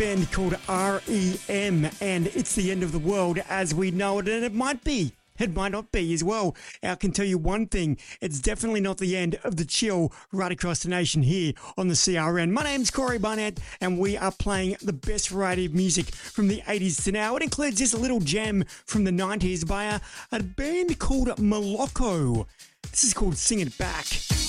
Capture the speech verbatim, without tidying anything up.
band called R E M, and it's the end of the world as we know it, and it might be. It might not be as well. I can tell you one thing, it's definitely not the end of the chill right across the nation here on the C R N. My name's Corey Barnett, and we are playing the best variety of music from the eighties to now. It includes this little gem from the nineties by a, a band called Moloko. This is called Sing It Back.